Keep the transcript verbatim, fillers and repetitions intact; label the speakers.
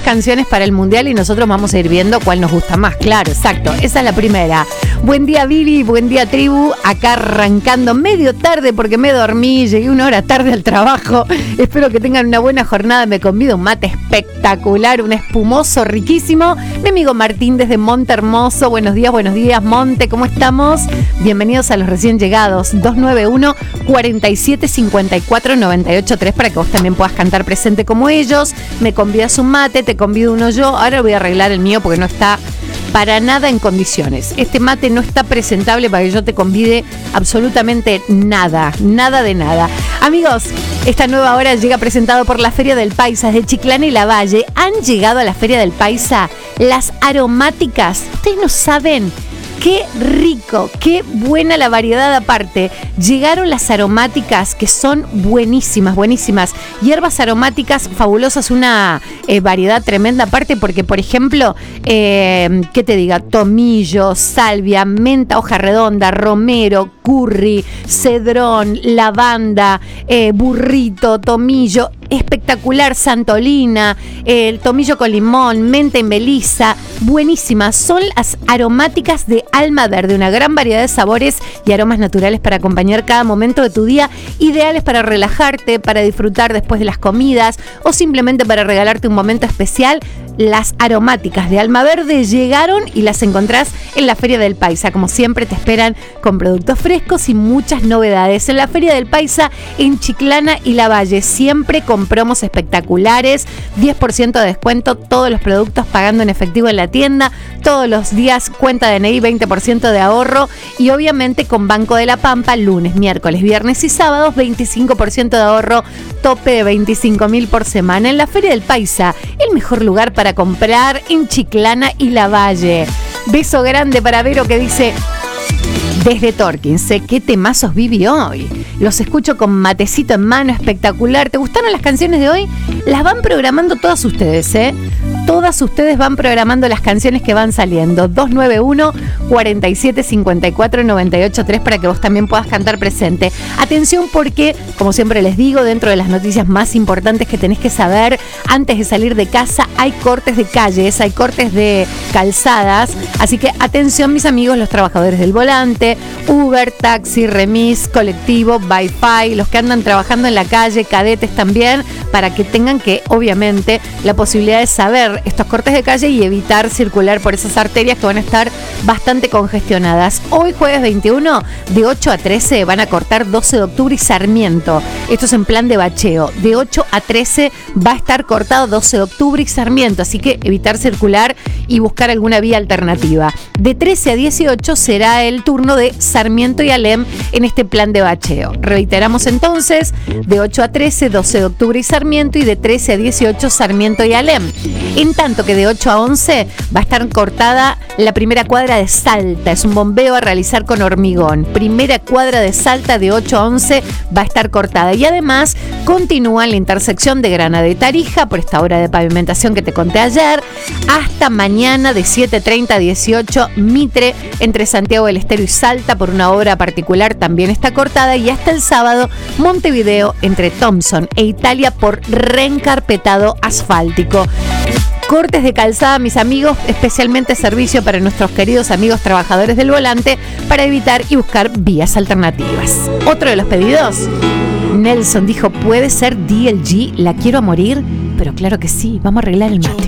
Speaker 1: canciones para el Mundial y nosotros vamos a ir viendo cuál nos gusta más. Claro, exacto. Esa es la primera. Buen día, Vivi. Buen día, tribu. Acá arrancando medio tarde porque me dormí. Llegué una hora tarde al trabajo. Espero que tengan una buena jornada. Me convido un mate espectacular, un espumoso riquísimo. Mi amigo Martín desde Monte Hermoso. Buenos días, buenos días, Monte. ¿Cómo estamos? Bienvenidos a los recién llegados. dos nueve uno, cuatro siete cinco cuatro, nueve ocho tres para que vos también puedas cantar presente como ellos. Me convidas un mate, te convido uno yo. Ahora voy a arreglar el mío porque no está para nada en condiciones. Este mate no está presentable para que yo te convide absolutamente nada, nada de nada. Amigos, esta nueva hora llega presentado por la Feria del Paisa de Chiclana y Lavalle. Han llegado a la Feria del Paisa las aromáticas. Ustedes no saben qué rico, qué buena la variedad aparte. Llegaron las aromáticas que son buenísimas, buenísimas. Hierbas aromáticas fabulosas, una eh, variedad tremenda aparte porque, por ejemplo, eh, ¿qué te diga? Tomillo, salvia, menta, hoja redonda, romero, curry, cedrón, lavanda, eh, burrito, tomillo, espectacular, santolina, eh, el tomillo con limón, menta y melisa, buenísimas. Son las aromáticas de Alma Verde, una gran variedad de sabores y aromas naturales para acompañar cada momento de tu día, ideales para relajarte, para disfrutar después de las comidas o simplemente para regalarte un momento especial. Las aromáticas de Alma Verde llegaron y las encontrás en la Feria del Paisa. Como siempre te esperan con productos frescos y muchas novedades. En la Feria del Paisa en Chiclana y Lavalle, siempre con promos espectaculares, diez por ciento de descuento, todos los productos pagando en efectivo en la tienda, todos los días cuenta D N I, veinte por ciento de ahorro y obviamente con Banco de la Pampa, lunes, miércoles, viernes y sábados, veinticinco por ciento de ahorro, tope de veinticinco mil por semana. En la Feria del Paisa, el mejor lugar para comprar en Chiclana y Lavalle. Beso grande para Vero que dice: desde Torquín, ¿qué temazos viví hoy? Los escucho con matecito en mano, espectacular. ¿Te gustaron las canciones de hoy? Las van programando todas ustedes, ¿eh? Todas ustedes van programando las canciones que van saliendo. dos nueve uno, cuatro siete cinco cuatro, nueve ocho tres para que vos también puedas cantar presente. Atención porque, como siempre les digo, dentro de las noticias más importantes que tenés que saber antes de salir de casa, hay cortes de calles, hay cortes de calzadas. Así que atención, mis amigos, los trabajadores del volante, Uber, taxi, remis, colectivo, Wi-Fi, los que andan trabajando en la calle, cadetes también, para que tengan que, obviamente, la posibilidad de saber estos cortes de calle y evitar circular por esas arterias que van a estar bastante congestionadas. Hoy, jueves veintiuno, de ocho a trece, van a cortar doce de octubre y Sarmiento. Esto es en plan de bacheo. De ocho a trece va a estar cortado doce de octubre y Sarmiento, así que evitar circular y buscar alguna vía alternativa. De trece a dieciocho será el turno de Sarmiento y Alem en este plan de bacheo. Reiteramos entonces, de ocho a trece, doce de octubre y Sarmiento, y de trece a dieciocho, Sarmiento y Alem. En tanto que de ocho a once va a estar cortada la primera cuadra de Salta. Es un bombeo a realizar con hormigón. Primera cuadra de Salta de ocho a once va a estar cortada. Y además continúa en la intersección de Granada y Tarija por esta obra de pavimentación que te conté ayer. Hasta mañana de siete treinta a dieciocho, Mitre entre Santiago del Estero y Salta por una obra particular también está cortada. Y hasta el sábado, Montevideo entre Thompson e Italia por reencarpetado asfáltico. Cortes de calzada, mis amigos, especialmente servicio para nuestros queridos amigos trabajadores del volante para evitar y buscar vías alternativas. Otro de los pedidos, Nelson dijo: ¿puede ser D L G? La quiero a morir, pero claro que sí, vamos a arreglar el mate.